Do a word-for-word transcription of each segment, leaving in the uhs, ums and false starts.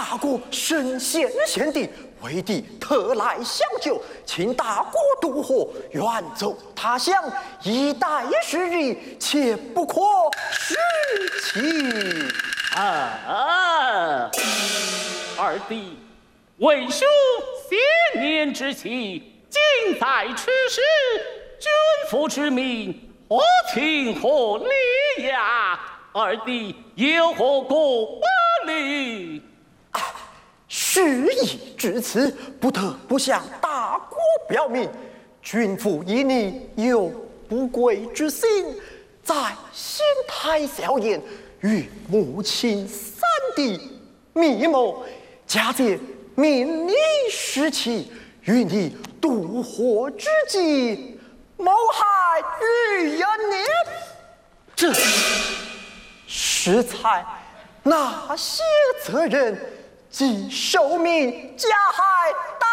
大国身陷险地，为帝特来相救，请大国渡河，远走他乡，一待时日，切不可失其。 啊！二弟，为兄先年之妻，今在此时，君父之命，何情何理呀？二弟有何过虑？ 啊，事已至此，不得不向大国表明，君父以你有不轨之心，在仙台笑宴，与母亲三弟密谋，假借命你失妻，与你渡河之计，谋害于人也。这实在哪些责任，即受命加害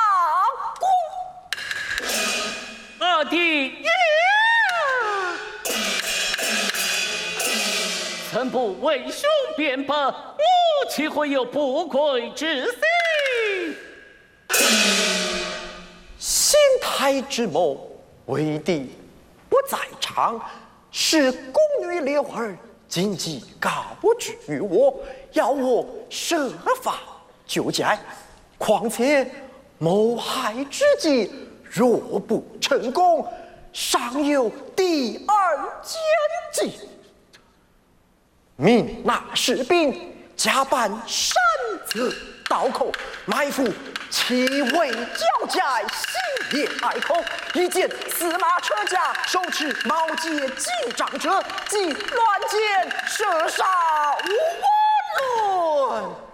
大国？二弟呀！曾不为兄辩白，母岂会有不轨之心？ 仙台之谋，为帝不在场，是宫女刘儿今即告知于我，要我设法救灾。况且谋害之计若不成功，尚有第二奸计。命那士兵假扮山子刀口，埋伏其为交寨，星夜隘口，一见司马车驾，手持毛节击掌者，即乱箭射杀无论。